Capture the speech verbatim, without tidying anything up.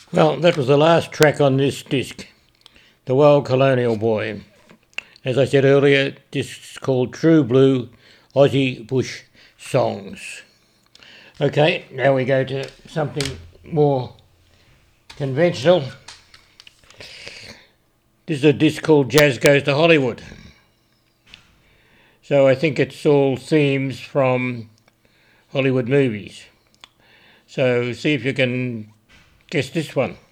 Well, that was the last track on this disc, The Wild Colonial Boy. As I said earlier, this is called True Blue Aussie Bush Songs. Okay, now we go to something more conventional. This is a disc called Jazz Goes to Hollywood. So I think it's all themes from Hollywood movies. So see if you can guess this one.